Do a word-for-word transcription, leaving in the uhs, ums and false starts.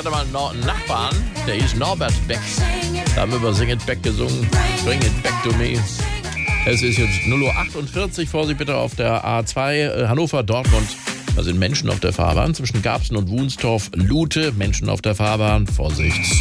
hatte mal einen Nachbarn, der hieß Norbert Beck. Da haben wir über Sing It Back gesungen. Bring It Back to Me. Es ist jetzt null Uhr achtundvierzig. Vorsicht bitte auf der A zwei äh, Hannover-Dortmund. Da sind Menschen auf der Fahrbahn zwischen Garbsen und Wunstorf. Lute, Menschen auf der Fahrbahn. Vorsicht.